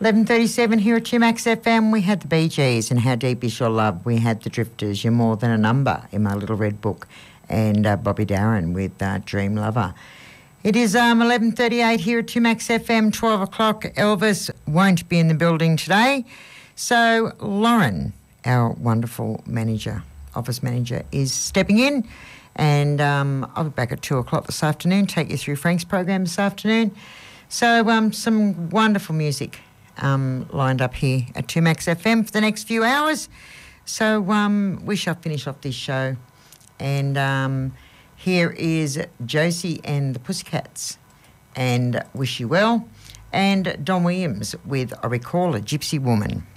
11:37 here at 2Max FM. We had the Bee Gees and How Deep Is Your Love. We had the Drifters, You're More Than a Number in My Little Red Book, and Bobby Darin with Dream Lover. It is 11:38 here at 2Max FM, 12 o'clock. Elvis won't be in the building today. So Lauren, our wonderful manager, office manager, is stepping in, and I'll be back at 2 o'clock this afternoon, take you through Frank's program this afternoon. So some wonderful music lined up here at 2Max FM for the next few hours. So we shall finish off this show. And here is Josie and the Pussycats and Wish You Well, and Don Williams with I Recall a Gypsy Woman.